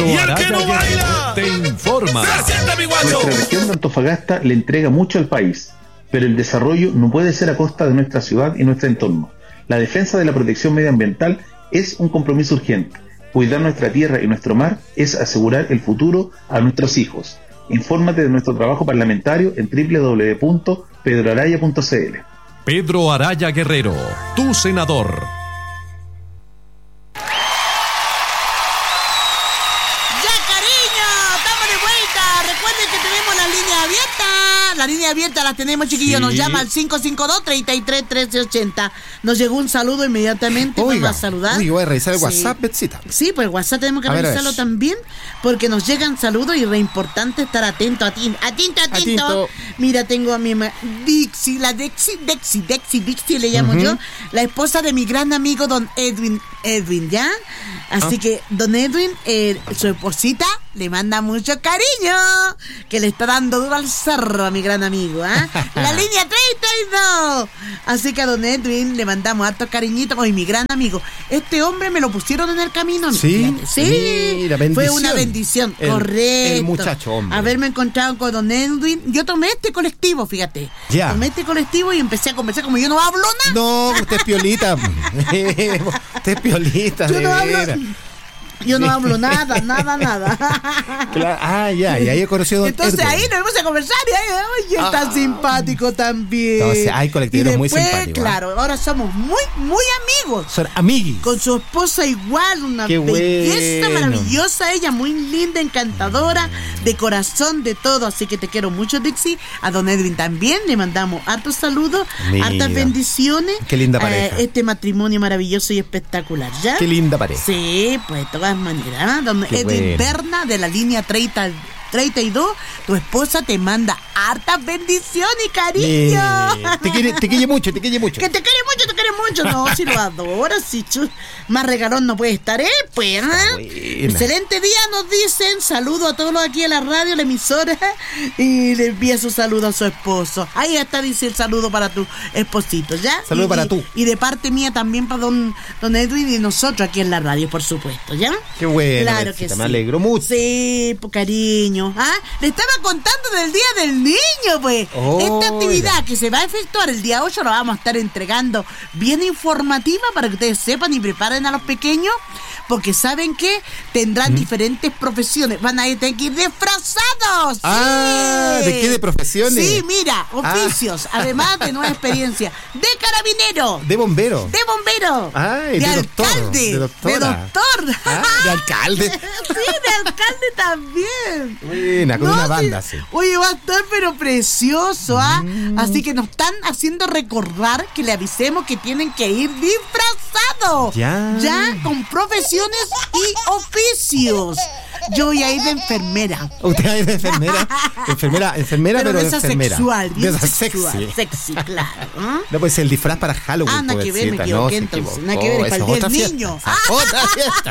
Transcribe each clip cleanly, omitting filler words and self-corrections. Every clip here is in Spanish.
Pedro Araya te informa. Nuestra región de Antofagasta le entrega mucho al país, pero el desarrollo no puede ser a costa de nuestra ciudad y nuestro entorno. La defensa de la protección medioambiental es un compromiso urgente. Cuidar nuestra tierra y nuestro mar es asegurar el futuro a nuestros hijos. Infórmate de nuestro trabajo parlamentario en www.pedroaraya.cl. Pedro Araya Guerrero, tu senador. La línea abierta la tenemos, chiquillos. Sí. Nos llama al 552-33-1380. Nos llegó un saludo inmediatamente. Vamos a saludar. Voy a revisar el WhatsApp, Betsita. Sí, pues el WhatsApp tenemos que revisarlo también, porque nos llegan saludos y es re importante estar atento. Atento. Mira, tengo a mi Dixie, la Dixie le llamo yo, la esposa de mi gran amigo don Edwin, ¿ya? Así que don Edwin, su esposita, le manda mucho cariño, que le está dando duro al cerro a mi gran amigo, ¿eh? La línea 32. Así que a don Edwin le mandamos hartos cariñitos. Oye, mi gran amigo, este hombre me lo pusieron en el camino. Sí, mira, fue una bendición, correcto. El muchacho, hombre. Haberme encontrado con don Edwin. Yo tomé este colectivo, fíjate. Ya. Tomé este colectivo y empecé a conversar. Como yo no hablo nada. No, usted es piolita. Usted es piolita. Yo no hablo nada. Claro. Y ahí he conocido a don Entonces Edwin. ahí nos vamos a conversar y es tan simpático también. Entonces hay colectivos muy simpáticos. Claro, ahora somos muy amigos. Son amiguis. Con su esposa igual, una belleza maravillosa, ella muy linda, encantadora, de corazón, de todo. Así que te quiero mucho, Dixie. A don Edwin también le mandamos hartos saludos, hartas bendiciones. Qué linda pareja. Este matrimonio maravilloso y espectacular, ¿ya? Qué linda pareja. Sí, pues de todas maneras, don Edwin Berna de la línea 32, tu esposa te manda hartas bendiciones y cariño. Te quiere mucho. Que te quiere mucho. No, si lo adoras, si más regalón no puede estar, pues. Excelente día, nos dicen. Saludo a todos los aquí en la radio, la emisora, y le envía su saludo a su esposo. Ahí está, dice el saludo para tu esposito, ¿ya? Saludo para tú. Y de parte mía también para don Edwin y nosotros aquí en la radio, por supuesto, ¿ya? Qué bueno. Claro que sí. Me alegro mucho. Sí, pues cariño. Le estaba contando del Día del Niño, pues. Esta actividad que se va a efectuar el día 8 la vamos a estar entregando bien informativa para que ustedes sepan y preparen a los pequeños, porque saben que tendrán diferentes profesiones. Van a tener que ir disfrazados. ¿De qué de profesiones? Sí, mira, oficios, además de nueva experiencia. De carabinero. De bombero. De bombero. De alcalde. De doctor. De alcalde. Sí, de alcalde también. Buena, con una banda, sí. Oye, va a estar pero precioso, Así que nos están haciendo recordar que le avisemos que tienen que ir disfrazados. Ya, con profesiones y oficios. Yo voy a ir de enfermera. ¿Usted va a ir de enfermera? Enfermera, pero de esa enfermera. Sexual, bien de esa sexual. Sexy, claro. No puede ser el disfraz para Halloween. Nada que ver, me equivoqué entonces. Nada que ver, es para el día del niño. Otra fiesta.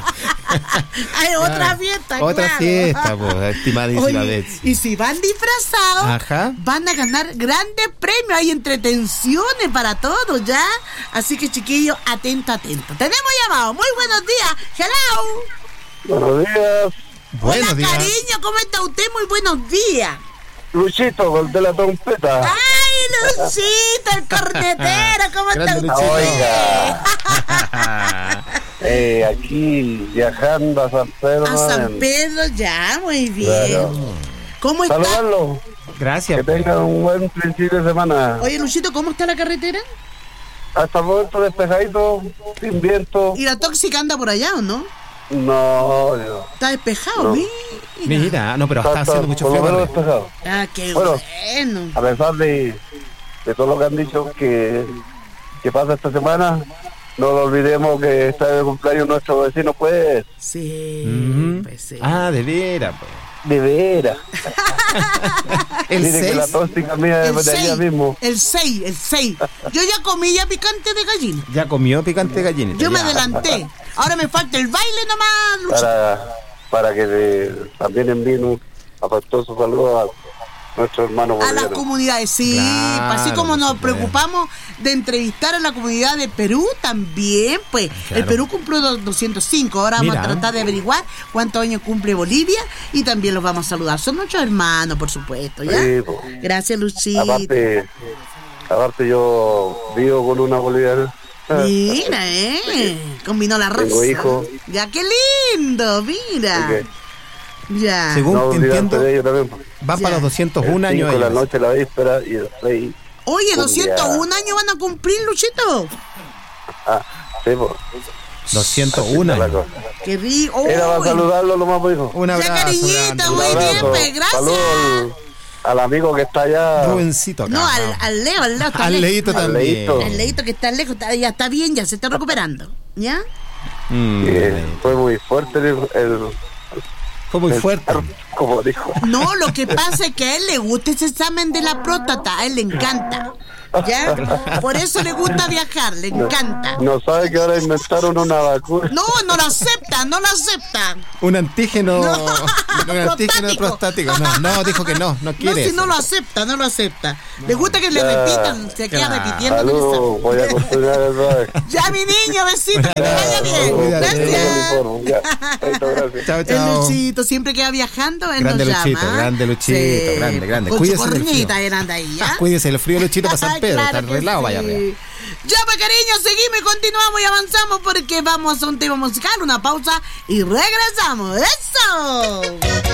Hay otra fiesta, otra fiesta, pues, estimadísima Betsy. Y si van disfrazados, van a ganar grandes premios. Hay entretenciones para todos, ¿ya? Así que, chiquillos, atento. Tenemos llamado. Muy buenos días. Hello. Buenos días. Hola, cariño, ¿cómo está usted? Muy buenos días. Luchito, el de la trompeta. ¡Ay, Luchito, el cornetero! ¿Cómo está usted? Oiga. Aquí viajando a San Pedro. A San Pedro, ya, muy bien. Claro. ¿Cómo está? Saludarlo. Gracias. Que tengan un buen principio de semana. Oye, Luchito, ¿cómo está la carretera? Hasta el momento despejadito, sin viento. ¿Y la tóxica anda por allá o no? No. Está despejado, no. Mira, no, pero está haciendo mucho frío. Despejado. Qué bueno. A pesar de todo lo que han dicho que pasa esta semana, no lo olvidemos que está de cumpleaños nuestro vecino, pues. Sí, pues sí. De veras, pues. De veras. El 6. Que la tóxica mía de allá mismo. El 6. Yo ya comí picante de gallina. Ya comió picante de gallina. Yo me adelanté. Ahora me falta el baile nomás, Luchito. Para que también envíen un afectuoso saludo nuestros hermanos a las comunidades, sí, Claro, así como nos supuesto. preocupamos de entrevistar a la comunidad de Perú, también, pues, Claro. el Perú cumplió 205, ahora vamos a Mira. tratar de averiguar cuántos años cumple Bolivia y también los vamos a saludar, son nuestros hermanos, por supuesto, ¿ya? Sí, po. Gracias, Luchito. Aparte yo vivo con una boliviana. Mira, combinó la raza. Tengo hijos. Ya, qué lindo, mira. Así Ya. Según no te olvidarse entiendo, de ellos también. Po. van para los 201 El 5 años de la ellos. noche, la víspera y el 6. Oye, un 201 día. años van a cumplir, Luchito. Sí, pues. 201 La años. cosa. Qué rico. Era para Uy. saludarlo nomás, pues, hijo. Un Ya, abrazo cariñito, grande. Un muy bien, abrazo. pues, gracias. Saludos al amigo que está allá. Rubencito acá. No, al Leo está Al lejos. Leito Al también. Leito. El Leito que está lejos, ya está bien, ya se está recuperando. ¿Ya? Fue muy fuerte Fue muy fuerte. como dijo. No, lo que pasa es que a él le gusta ese examen de la próstata, a él le encanta. ¿Ya? Por eso le gusta viajar, le encanta. No sabe que ahora inventaron una vacuna. No, no lo acepta, no lo acepta. Un antígeno. No, un antígeno prostático. No, dijo que no No, quiere. si eso. no lo acepta, no lo acepta. Le gusta que le repitan, se queda Claro. repitiendo. con Saludos, voy a continuar el radio. esa- Ya, mi niño, besito, que te vaya bien. Cuídate. Gracias. Chao, El chao. Luchito siempre queda viajando, él Grande nos llama. Luchito, grande Luchito, grande. Con Cuídese su del corneta frío. él anda ahí, ¿ya? Cuídese el frío, Luchito, para San Ay, Pedro. claro Está que arreglado, vaya sí. arriba. Ya, pues, cariño, seguimos y continuamos y avanzamos porque vamos a un tema musical, una pausa y regresamos. ¡Eso!